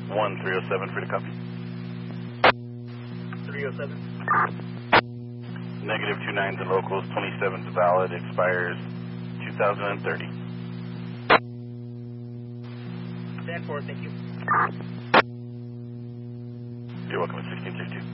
1307 for the copy. 307. Negative 29s and locals, 27's valid, expires 2030. Stand for, thank you. You're welcome at 1632.